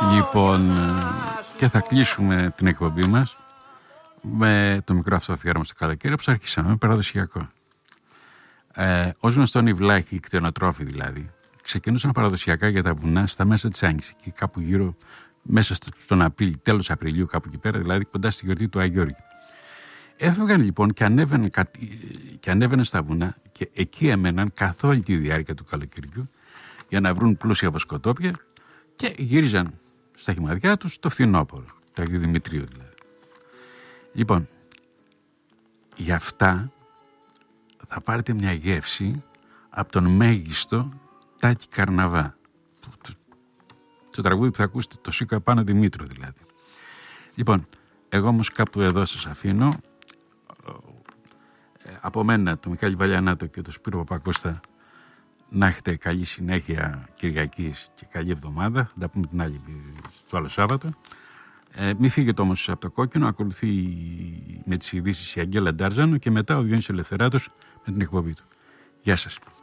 Λοιπόν, και θα κλείσουμε την εκπομπή μας με το μικρό αυτό αφιέρωμα στο καλοκαίρι, όπως αρχίσαμε, παραδοσιακό. Ως γνωστόν οι βλάχοι, οι κτηνοτρόφοι δηλαδή, ξεκινούσαν παραδοσιακά για τα βουνά στα μέσα της Άνοιξης, και κάπου γύρω μέσα στον Απρίλιο, τέλος Απριλίου, κάπου εκεί πέρα, δηλαδή κοντά στη γιορτή του Αγιώργη. Έφευγαν λοιπόν και ανέβαιναν στα βουνά και εκεί έμεναν καθ' όλη τη διάρκεια του καλοκαιριού για να βρουν πλούσια βοσκοτόπια και γύριζαν στα χυμαδιά τους το φθινόπωρο, το Αγίου Δημητρίου δηλαδή. Λοιπόν, για αυτά θα πάρετε μια γεύση από τον μέγιστο Τάκη Καρναβά. Το τραγούδι που θα ακούσετε, το Σίκα Πάνω Δημήτρο δηλαδή. Λοιπόν, εγώ όμως κάπου εδώ σας αφήνω. Από μένα, τον Μιχάλη Βαλιανάτο και τον Σπύρο Παπακώστα, να έχετε καλή συνέχεια Κυριακής και καλή εβδομάδα. Θα τα πούμε την άλλη το άλλο Σάββατο. Μην φύγετε όμως από το κόκκινο. Ακολουθεί με τις ειδήσεις η Αγγέλα Ντάρζανο και μετά ο Διόνυσης Ελευθεράτος με την εκπομπή του. Γεια σας.